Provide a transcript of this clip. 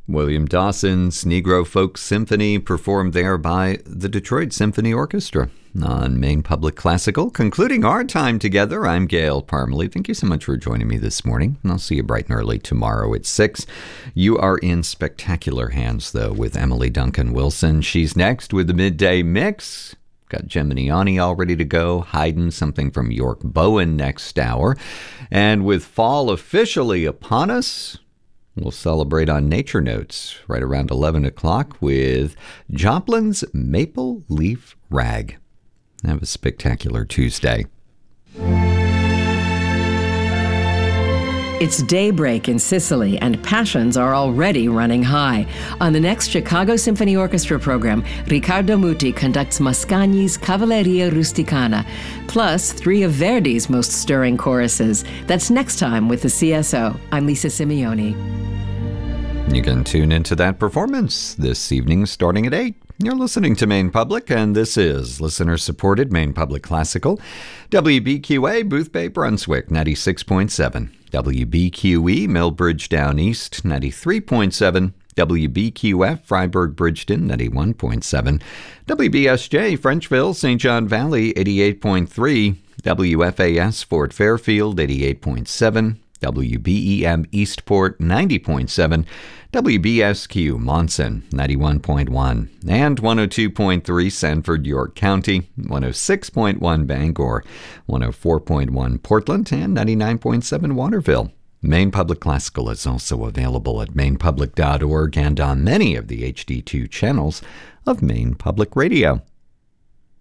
William Dawson's Negro Folk Symphony, performed there by the Detroit Symphony Orchestra on Maine Public Classical. Concluding our time together, I'm Gail Parmalee. Thank you so much for joining me this morning, and I'll see you bright and early tomorrow at 6. You are in spectacular hands, though, with Emily Duncan Wilson. She's next with the Midday Mix. Got Geminiani all ready to go, Haydn, something from York Bowen next hour. And with fall officially upon us, we'll celebrate on Nature Notes right around 11 o'clock with Joplin's Maple Leaf Rag. Have a spectacular Tuesday. It's daybreak in Sicily, and passions are already running high. On the next Chicago Symphony Orchestra program, Riccardo Muti conducts Mascagni's Cavalleria Rusticana, plus 3 of Verdi's most stirring choruses. That's next time with the CSO. I'm Lisa Simeone. You can tune into that performance this evening starting at 8. You're listening to Maine Public, and this is listener-supported Maine Public Classical. WBQA, Booth Bay, Brunswick, 96.7. WBQE, Millbridge Down East, 93.7. WBQF, Freiburg Bridgeton, 91.7. WBSJ, Frenchville, St. John Valley, 88.3. WFAS, Fort Fairfield, 88.7. WBEM Eastport 90.7, WBSQ Monson 91.1, and 102.3 Sanford, York County, 106.1 Bangor, 104.1 Portland, and 99.7 Waterville. Maine Public Classical is also available at mainepublic.org and on many of the HD2 channels of Maine Public Radio.